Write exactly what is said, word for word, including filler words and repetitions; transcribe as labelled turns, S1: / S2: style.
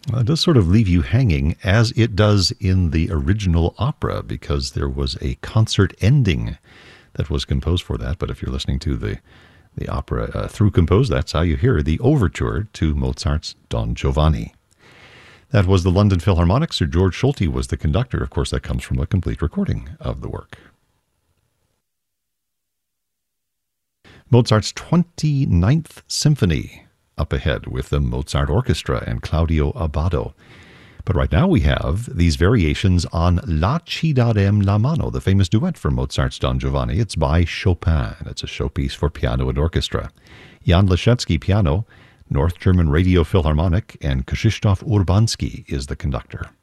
S1: Well, it does sort of leave you hanging, as it does in the original opera, because there was a concert ending that was composed for that. But if you're listening to the, the opera uh, through composed, that's how you hear the overture to Mozart's Don Giovanni. That was the London Philharmonic. Sir George Solti was the conductor. Of course, that comes from a complete recording of the work. Mozart's twenty-ninth Symphony up ahead with the Mozart Orchestra and Claudio Abbado. But right now we have these variations on La Ci darem la mano, the famous duet from Mozart's Don Giovanni. It's by Chopin. It's a showpiece for piano and orchestra. Jan Leschetski, piano, North German Radio Philharmonic, and Krzysztof Urbanski is the conductor.